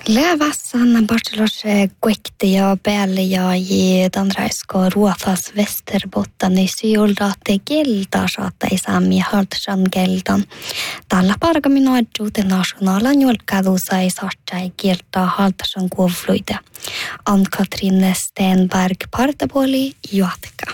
Levässän Barcelose kuikti ja päälle ja danraisko ruotas Västerbotteni syoldaate gelta saatte sami haltsan geldan. Tällä parkamin adjuute nationalan julkadusa ei saattai gelta haltsan kuovluide. Ann-Katrin Stenberg partapuoli juotka.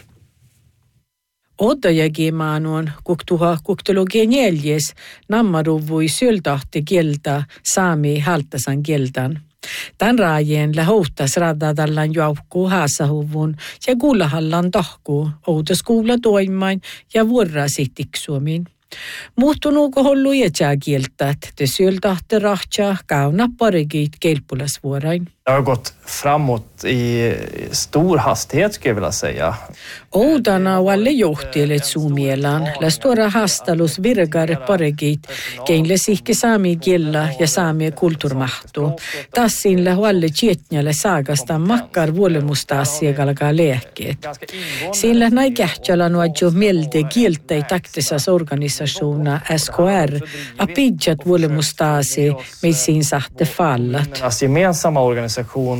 Odajagimaanun kuktologia neljäs nammaruvui syöldahti gelta saami haltasan geldan. Tän raajien lähoutas radadallan juaukku haasahuvun ja kuulahallan tahku outaskuulla toimain ja vuorrasittiksuomin. Muuttunuuko hollu jätjäkieltät, te syöldahti rahtja kauna parigit kelpulasvuorain. Det har gått framåt i stor hastighet skulle jag vilja säga. Oudana valle johtilet suumielan, la stora hastalus virgare paregit, keinle sihke saami kiellä ja saami kulturmahtu. Tassinle valle tietnälle saagasta makkar vuolemustaasiakalkaa lehkeet. Sillä näin kähtjällä nuadjo mielde kieltäi taktisas organisationa SKR, apidjat vuolemustaasi meisiin sahte fallat. Gemensamma organisation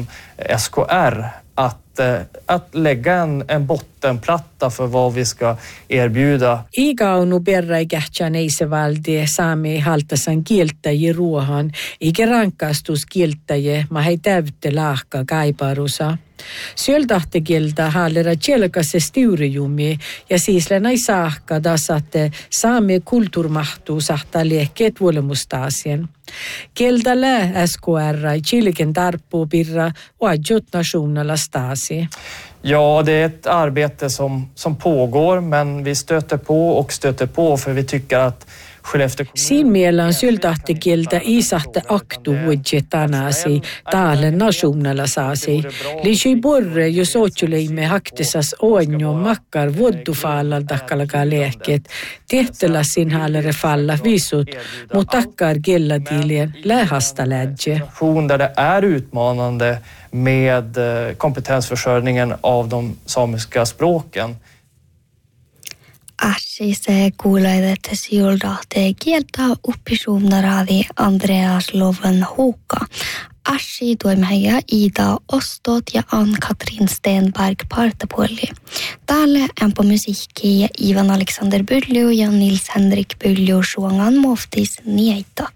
SKR att lägga en bottenplatta för vad vi ska erbjuda. Igaunu berrai kähtjäneisevaldi saami haltasan kieltäji ruohan, ikä rankastus kieltäji mahai täytte lahka kaiparusa. Syöldahtikieltä haalera tjelkase stiurijumi ja siisle näin saakka tasatte saami kulturmahtuu sahtaa liekkeet vuolemustaasien. Kieltä lää SKR i Chilken tarppuu pirra oadjot nationella stasi. Ja, det är ett arbete som pågår, men vi stöter på för vi tycker att Siin mielään syöldahtikieltä isahte aktu vuodjetanasi täällä nationella saasi. Lisyi borre, jos otjuleimme haktisas oonjo makkar vuoddufaallal takkalakaa lehket. Tehtelä sin haalere falla visut, mut takkar kielladilien lähasta lädje. Där det är utmanande med kompetensförsörjningen av de samiska språken. Se kuulee, että syöldahti kieltä uppisuunaraadi Andreas Loven Huukka. Ashi toimija Ida Ostot ja Ann-Katrin Stenberg partapuoli. Täällä on på musiikki Ivan Alexander Byllu ja Nils Henrik Byllu suongan moftis nieita.